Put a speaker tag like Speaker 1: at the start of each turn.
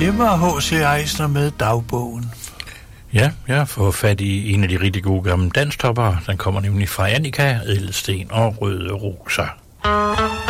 Speaker 1: Det var H.C. Eisner med Dagbogen.
Speaker 2: Ja, jeg har fået fat i en af de rigtig gode gamle danstopper. Den kommer nemlig fra Annika, Ædelsten og Røde Roser.